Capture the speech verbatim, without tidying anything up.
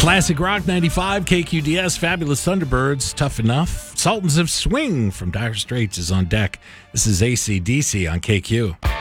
Classic Rock ninety-five, K Q D S, Fabulous Thunderbirds, Tough Enough. Sultans of Swing from Dire Straits is on deck. This is A C D C on K Q.